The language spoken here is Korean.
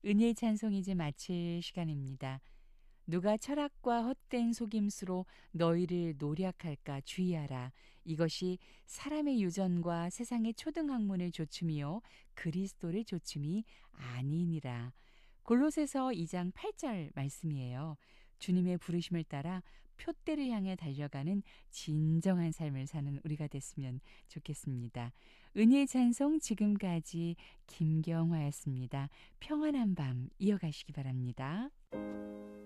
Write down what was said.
은혜의 찬송 이제 마칠 시간입니다. 누가 철학과 헛된 속임수로 너희를 노략할까 주의하라. 이것이 사람의 유전과 세상의 초등학문을 조춤이요 그리스도를 조춤이 아니니라. 골로새서 2장 8절 말씀이에요. 주님의 부르심을 따라 표대를 향해 달려가는 진정한 삶을 사는 우리가 됐으면 좋겠습니다. 은혜의 찬송 지금까지 김경화였습니다. 평안한 밤 이어가시기 바랍니다.